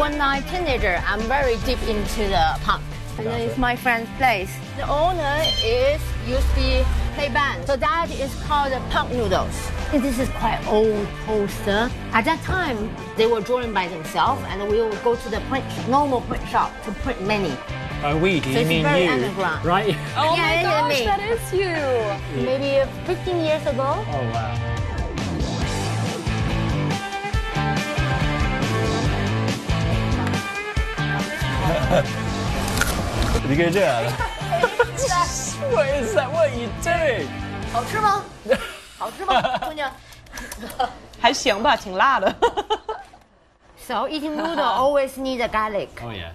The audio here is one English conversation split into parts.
from my teenager, I'm very deep into the punk. And it's my friend's place. The owner used to be play band. So that is called punk noodles. This is quite old poster. At that time, they were drawing by themselves, and we would go to the normal print shop to print many. Oh, we? Do you mean very you? Underground. Right? Oh my gosh, me. that is you. Maybe 15 years ago. Oh, wow. 你可以这样的。What is that? What are you doing? 好吃吗？好吃吗，姑娘？ 还行吧，挺辣的。 So eating noodle always need a garlic. Oh yeah.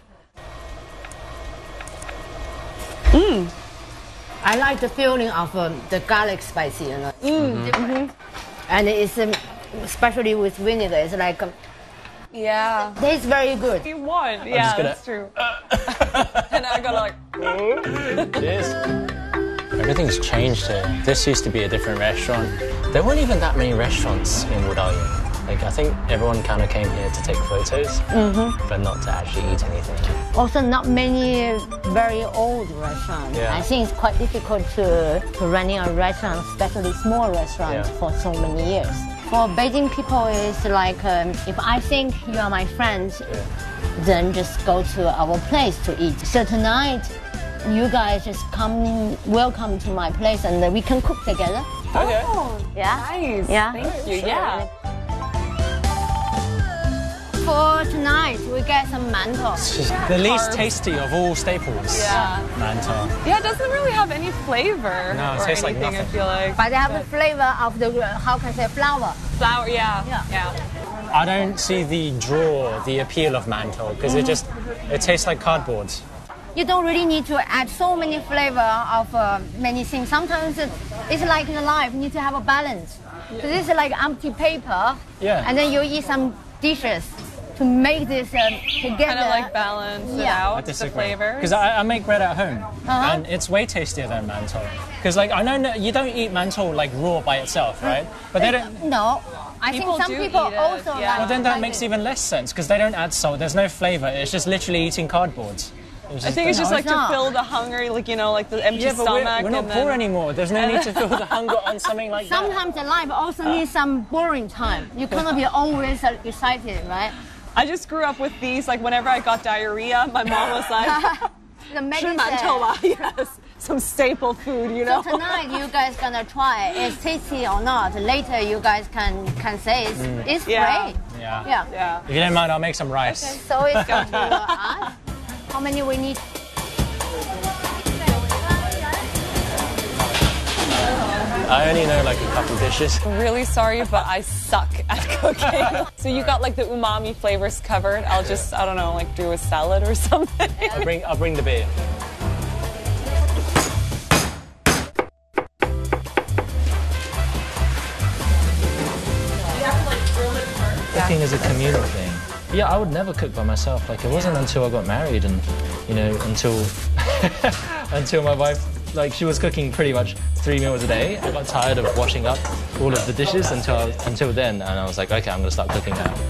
I like the feeling of the garlic spicy, you know. Different. And it's especially with vinegar. It's like Yeah. tastes very good. You won. Yeah, gonna- that's true. And I got like. Cheers. Everything's changed here. This used to be a different restaurant. There weren't even that many restaurants in Wudao. Like, I think everyone kind of came here to take photos, but not to actually eat anything. Also, not many very old restaurants. Yeah. I think it's quite difficult to running a restaurant, especially small restaurants, Yeah. for so many years. For Beijing people, it's like if I think you are my friend, then just go to our place to eat. So tonight, you guys just welcome to my place, and we can cook together. Okay. Oh, Yeah. nice. Yeah. Thank you. Yeah. For tonight, we get some mantou. The least tasty of all staples. Yeah. Mantou. Yeah, it doesn't really have any flavor. No, it or tastes like anything, nothing. I feel like. But they have the flavor of the, how can I say, flour. Flour, yeah. Yeah. I don't see the appeal of mantou because it tastes like cardboard. You don't really need to add so many flavor of many things. Sometimes it's like in life, you need to have a balance. So this is like empty paper, and then you eat some dishes to make this together. Kind of like balance it Yeah. out, the flavor. Because I make bread at home, and it's way tastier than mantou. Because like I know you don't eat mantou like raw by itself, right? But they don't. No, I People think some do people eat it, also yeah. like. Well, then that like makes it. even less sense because they don't add salt. There's no flavor. It's just literally eating cardboard. I think it's just No, like it's to not. fill the hunger, like, you know, like the empty Yeah, but stomach. we're not and poor then... anymore. There's no need to fill the hunger on something like that. Sometimes in life also needs some boring time. You cannot be always excited, right? I just grew up with these, like whenever I got diarrhea, my mom was like, The 吃 medicine. 馒头吧, yes, some staple food, you know. So tonight you guys gonna try it's tasty or not. Later you guys can say it's Yeah. great. Yeah. Yeah. Yeah. If you don't mind, I'll make some rice. So it's going to us. How many we need? I only know like a couple dishes. Really sorry, but I suck at cooking. So you got like the umami flavors covered. I'll just, I don't know, like do a salad or something. I'll bring the beer. Cooking is a communal thing. Yeah, I would never cook by myself. Like it wasn't until I got married and, you know, until until my wife, like she was cooking pretty much 3 meals a day. I got tired of washing up all of the dishes until then, and I was like, okay, I'm gonna start cooking now.